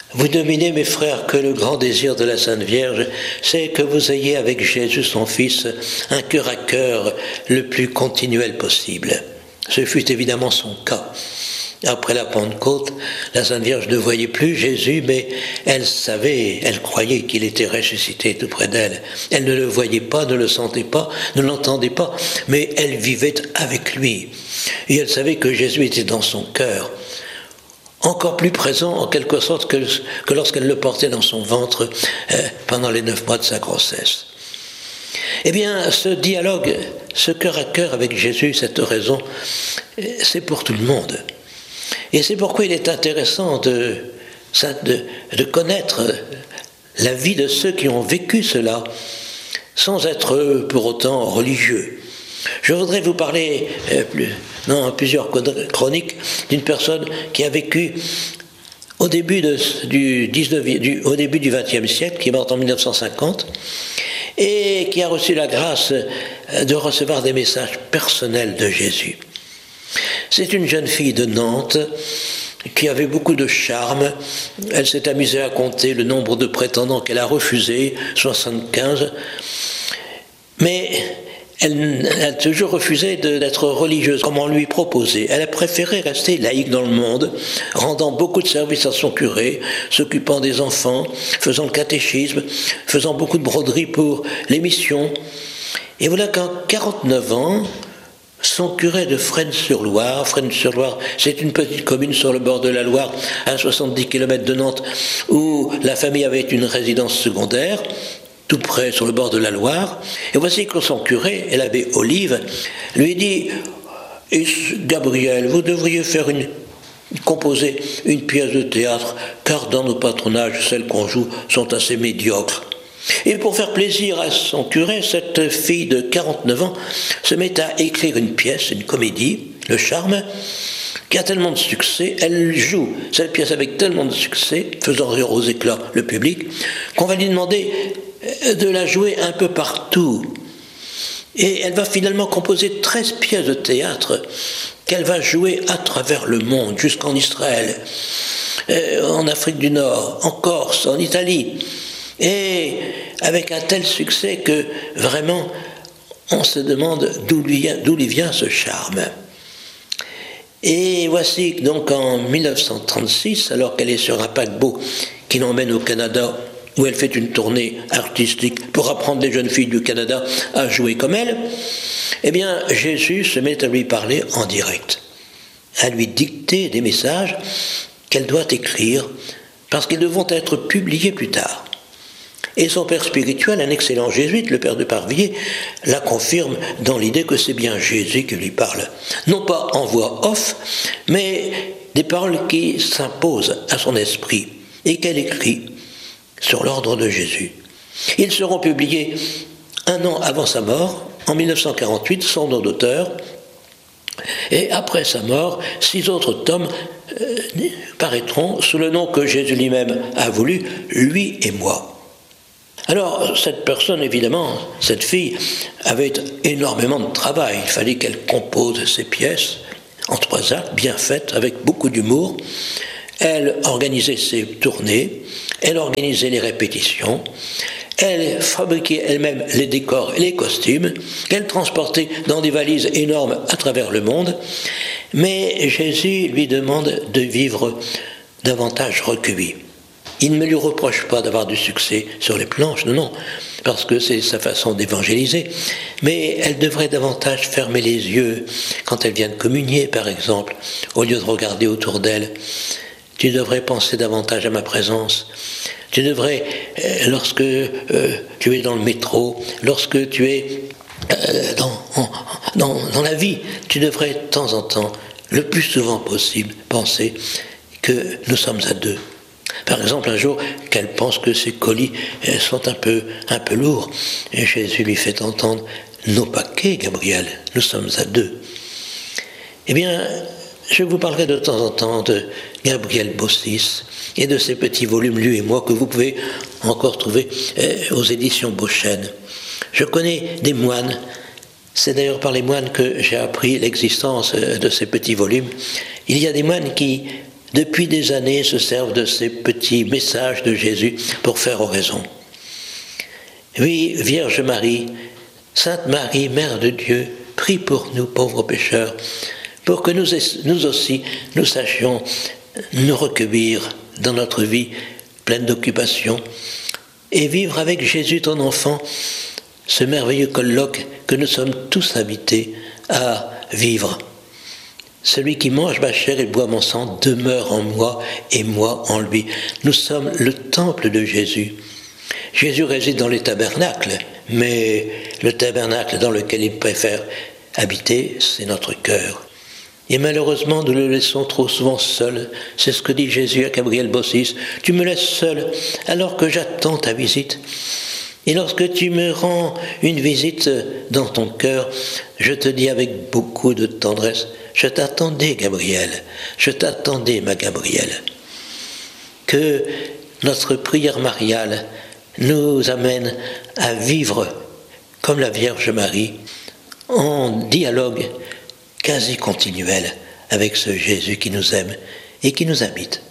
Vous devinez, mes frères, que le grand désir de la Sainte Vierge, c'est que vous ayez avec Jésus, son Fils, un cœur à cœur le plus continuel possible. Ce fut évidemment son cas. Après la Pentecôte, la Sainte Vierge ne voyait plus Jésus, mais elle savait, elle croyait qu'il était ressuscité tout près d'elle. Elle ne le voyait pas, ne le sentait pas, ne l'entendait pas, mais elle vivait avec lui. Et elle savait que Jésus était dans son cœur, encore plus présent en quelque sorte que lorsqu'elle le portait dans son ventre pendant les 9 mois de sa grossesse. Eh bien, ce dialogue, ce cœur à cœur avec Jésus, cette oraison, c'est pour tout le monde. Et c'est pourquoi il est intéressant de connaître la vie de ceux qui ont vécu cela, sans être pour autant religieux. Je voudrais vous parler, dans plusieurs chroniques, d'une personne qui a vécu au début du XXe siècle, qui est morte en 1950, et qui a reçu la grâce de recevoir des messages personnels de Jésus. C'est une jeune fille de Nantes qui avait beaucoup de charme. Elle s'est amusée à compter le nombre de prétendants qu'elle a refusés, 75. Mais elle a toujours refusé d'être religieuse comme on lui proposait. Elle a préféré rester laïque dans le monde, rendant beaucoup de services à son curé, s'occupant des enfants, faisant le catéchisme, faisant beaucoup de broderies pour les missions. Et voilà qu'en 49 ans, son curé de Fresnes-sur-Loire, c'est une petite commune sur le bord de la Loire, à 70 km de Nantes, où la famille avait une résidence secondaire, tout près, sur le bord de la Loire. Et voici que son curé, l'abbé Olive, lui dit « Gabriel, vous devriez composer une pièce de théâtre, car dans nos patronages, celles qu'on joue sont assez médiocres. » Et pour faire plaisir à son curé, cette fille de 49 ans se met à écrire une pièce, une comédie, Le Charme, qui a tellement de succès, elle joue cette pièce avec tellement de succès, faisant rire aux éclats le public, qu'on va lui demander de la jouer un peu partout. Et elle va finalement composer 13 pièces de théâtre qu'elle va jouer à travers le monde, jusqu'en Israël, en Afrique du Nord, en Corse, en Italie. Et avec un tel succès que vraiment on se demande d'où lui vient ce charme. Et voici donc en 1936, alors qu'elle est sur un paquebot qui l'emmène au Canada, où elle fait une tournée artistique pour apprendre les jeunes filles du Canada à jouer comme elle, eh bien Jésus se met à lui parler en direct, à lui dicter des messages qu'elle doit écrire, parce qu'ils devront être publiés plus tard. Et son père spirituel, un excellent jésuite, le père de Parvilliers, la confirme dans l'idée que c'est bien Jésus qui lui parle. Non pas en voix off, mais des paroles qui s'imposent à son esprit et qu'elle écrit sur l'ordre de Jésus. Ils seront publiés 1 an avant sa mort, en 1948, son nom d'auteur. Et après sa mort, 6 autres tomes paraîtront sous le nom que Jésus lui-même a voulu, Lui et moi. Alors, cette personne, évidemment, cette fille, avait énormément de travail. Il fallait qu'elle compose ses pièces en 3 actes, bien faites, avec beaucoup d'humour. Elle organisait ses tournées, elle organisait les répétitions, elle fabriquait elle-même les décors et les costumes, qu'elle transportait dans des valises énormes à travers le monde. Mais Jésus lui demande de vivre davantage recueilli. Il ne me lui reproche pas d'avoir du succès sur les planches, non, parce que c'est sa façon d'évangéliser. Mais elle devrait davantage fermer les yeux quand elle vient de communier, par exemple, au lieu de regarder autour d'elle. Tu devrais penser davantage à ma présence. Tu devrais, lorsque tu es dans le métro, lorsque tu es dans la vie, tu devrais de temps en temps, le plus souvent possible, penser que nous sommes à 2. Par exemple, un jour, qu'elle pense que ses colis sont un peu lourds, et Jésus lui fait entendre « Nos paquets, Gabriel, nous sommes à 2 ». Eh bien, je vous parlerai de temps en temps de Gabriel Bossis et de ses petits volumes, Lui et moi, que vous pouvez encore trouver aux éditions Beauchesne. Je connais des moines, c'est d'ailleurs par les moines que j'ai appris l'existence de ces petits volumes. Il y a des moines qui depuis des années, se servent de ces petits messages de Jésus pour faire oraison. Oui, Vierge Marie, Sainte Marie, Mère de Dieu, prie pour nous pauvres pécheurs, pour que nous aussi, nous sachions nous recueillir dans notre vie pleine d'occupations et vivre avec Jésus, ton enfant, ce merveilleux colloque que nous sommes tous invités à vivre. Celui qui mange ma chair et boit mon sang demeure en moi et moi en lui. Nous sommes le temple de Jésus. Jésus réside dans les tabernacles, mais le tabernacle dans lequel il préfère habiter, c'est notre cœur. Et malheureusement, nous le laissons trop souvent seul. C'est ce que dit Jésus à Gabriel Bossis. Tu me laisses seul alors que j'attends ta visite. Et lorsque tu me rends une visite dans ton cœur, je te dis avec beaucoup de tendresse, je t'attendais, Gabriel, je t'attendais, ma Gabrielle. Que notre prière mariale nous amène à vivre comme la Vierge Marie, en dialogue quasi continuel avec ce Jésus qui nous aime et qui nous habite.